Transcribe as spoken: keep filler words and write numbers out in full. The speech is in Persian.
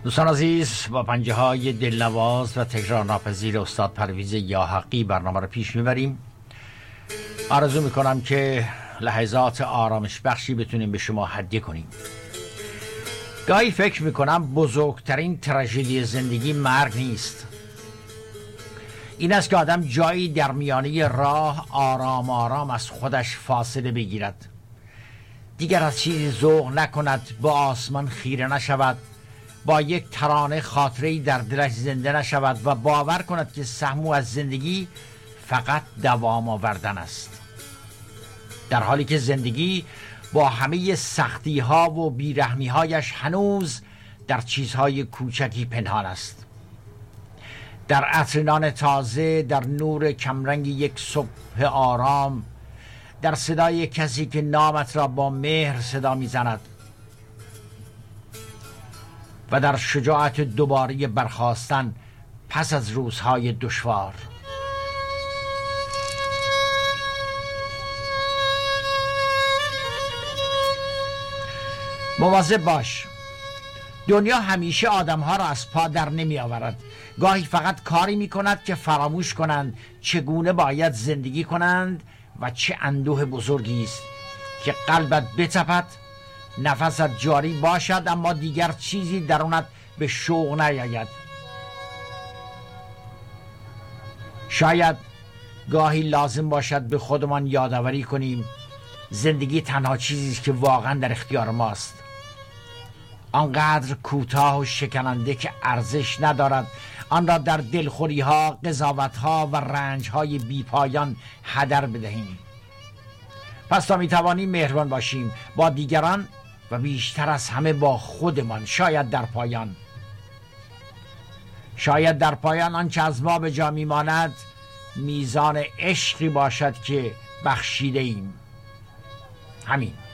دوستان عزیز، با پنجه های دلنواز و تکرار ناپذیر استاد پرویز یاحقی برنامه رو پیش میبریم. آرزو میکنم که لحظات آرامش بخشی بتونیم به شما هدیه کنیم. گاهی فکر میکنم بزرگترین تراژدی زندگی مرگ نیست، این است که آدم جایی در میانه راه آرام آرام از خودش فاصله بگیرد، دیگر از چیزی ذوق نکند، با آسمان خیره نشود، با یک ترانه خاطره‌ای در دلش زنده نشود و باور کند که سهمو از زندگی فقط دوام آوردن است، در حالی که زندگی با همه سختی ها و بیرحمی هایش هنوز در چیزهای کوچکی پنهان است. در عطر نان تازه، در نور کمرنگ یک صبح آرام، در صدای کسی که نامت را با مهر صدا میزند و در شجاعت دوباره برخاستن پس از روزهای دشوار. مواظب باش، دنیا همیشه آدمها را از پا در نمی آورد. گاهی فقط کاری می کند که فراموش کنند چگونه باید زندگی کنند و چه اندوه بزرگی است که قلبت بتپد، نفست جاری باشد اما دیگر چیزی درونت به شوق نیاید. شاید گاهی لازم باشد به خودمان یادآوری کنیم زندگی تنها چیزی است که واقعا در اختیار ماست، آنقدر کوتاه و شکننده که ارزش ندارد آن را در دلخوری ها، قضاوت ها و رنج های بی پایان هدر بدهیم. پس تا می توانیم مهربان باشیم با دیگران و بیشتر از همه با خودمان. شاید در پایان شاید در پایان آنچه از ما به جا میماند میزان عشقی باشد که بخشیده ایم. همین.